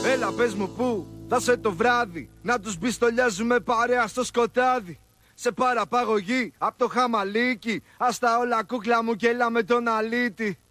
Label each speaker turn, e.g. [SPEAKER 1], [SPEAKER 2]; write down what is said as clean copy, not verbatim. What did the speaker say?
[SPEAKER 1] Έλα πες μου πού θα σε το βράδυ, να τους μπιστολιάζουμε παρέα στο σκοτάδι. Σε παραπαγωγή απ' το χαμαλίκι, ας τα όλα κούκλα μου και έλα με τον αλήτη.